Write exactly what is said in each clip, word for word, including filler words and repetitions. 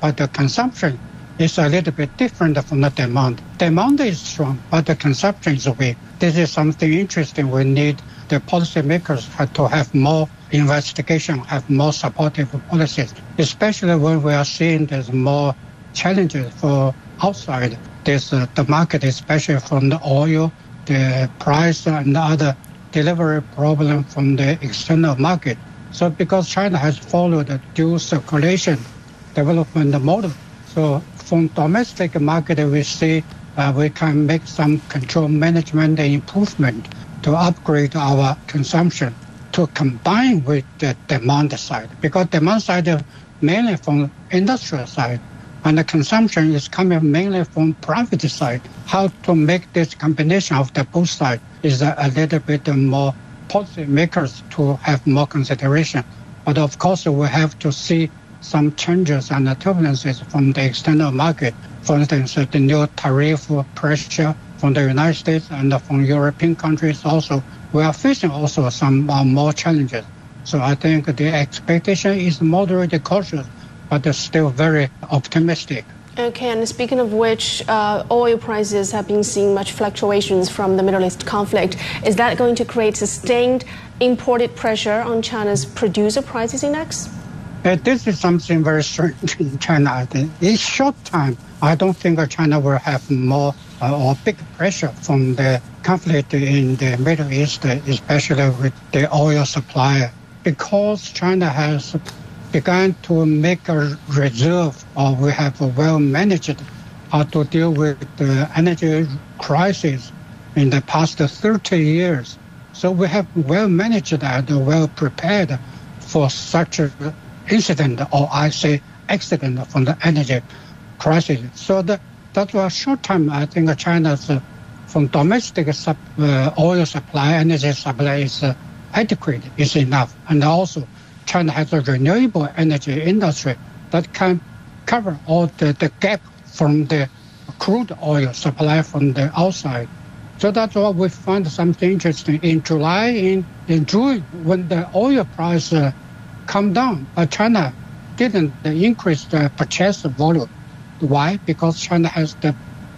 but the consumption is a little bit different from the demand. Demand is strong, but the consumption is weak. This is something interesting. We need the policymakers have to have more investigation, have more supportive policies, especially when we are seeing there's more challenges for outside. There's uh, the market, especially from the oil, the price and the other delivery problem from the external market. So because China has followed the dual circulation development model, so from domestic market we see uh, we can make some control management improvement to upgrade our consumption to combine with the demand side, because demand side is mainly from industrial side and the consumption is coming mainly from private side. How to make this combination of the both sides is a, a little bit more policymakers to have more consideration. But of course, we have to see some changes and turbulences from the external market. For instance, the new tariff pressure from the United States and from European countries also. We are facing also some uh, more challenges. So I think the expectation is moderately cautious, but still very optimistic. Okay, and speaking of which, uh, oil prices have been seeing much fluctuations from the Middle East conflict. Is that going to create sustained imported pressure on China's producer prices index? Uh, this is something very strange in China. I think in short time, I don't think China will have more uh, or big pressure from the conflict in the Middle East, especially with the oil supply, because China has began to make a reserve, or we have well managed how to deal with the energy crisis in the past thirty years. So we have well managed that, well prepared for such an incident, or I say accident from the energy crisis. So the, that's why short time, I think China's uh, from domestic sub, uh, oil supply, energy supply is uh, adequate, is enough. And also China has a renewable energy industry that can cover all the, the gap from the crude oil supply from the outside. So that's why we find something interesting. In July, in, in June, when the oil price uh, come down, but China didn't uh, increase the purchase volume. Why? Because China has the, uh,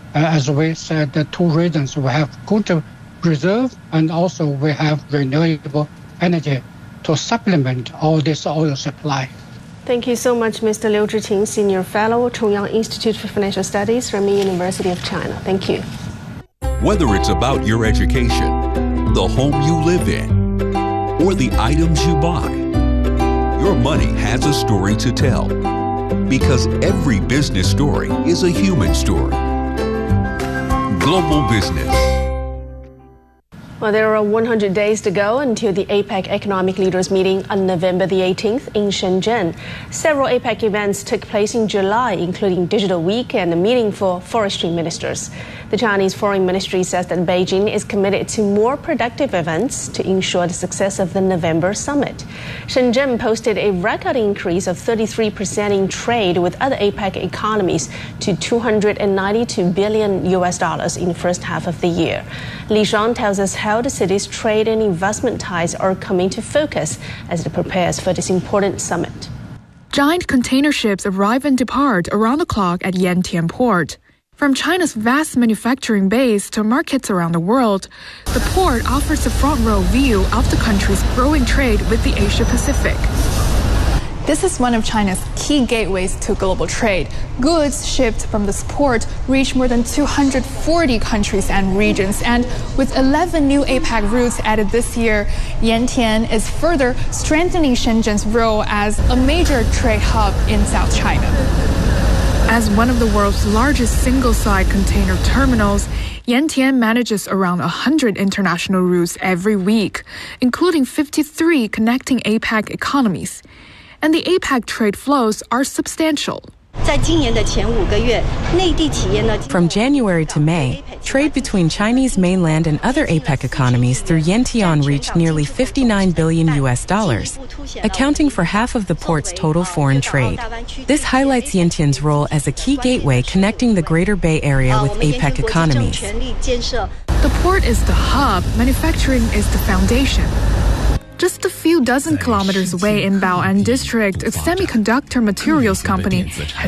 as we said, the two reasons. We have good reserve and also we have renewable energy to supplement all this oil supply. Thank you so much, Mister Liu Zhiqing, Senior Fellow, Chongyang Institute for Financial Studies, Renmin University of China. Thank you. Whether it's about your education, the home you live in, or the items you buy, your money has a story to tell. Because every business story is a human story. Global Business. Well, there are one hundred days to go until the APEC Economic Leaders Meeting on November the eighteenth in Shenzhen. Several APEC events took place in July, including Digital Week and a meeting for forestry ministers. The Chinese Foreign Ministry says that Beijing is committed to more productive events to ensure the success of the November summit. Shenzhen posted a record increase of thirty-three percent in trade with other APEC economies to two hundred ninety-two billion U S dollars in the first half of the year. Li Shuang tells us how the city's trade and investment ties are coming to focus as it prepares for this important summit. Giant container ships arrive and depart around the clock at Yantian Port. From China's vast manufacturing base to markets around the world, the port offers a front-row view of the country's growing trade with the Asia-Pacific. This is one of China's key gateways to global trade. Goods shipped from this port reach more than two hundred forty countries and regions. And with eleven new APEC routes added this year, Yantian is further strengthening Shenzhen's role as a major trade hub in South China. As one of the world's largest single-side container terminals, Yantian manages around one hundred international routes every week, including fifty-three connecting APEC economies. And the APEC trade flows are substantial. From January to May, trade between Chinese mainland and other APEC economies through Yantian reached nearly fifty-nine billion U S dollars, accounting for half of the port's total foreign trade. This highlights Yantian's role as a key gateway connecting the Greater Bay Area with APEC economies. The port is the hub, manufacturing is the foundation. Just a few dozen kilometers away in Bao'an district, a semiconductor materials company has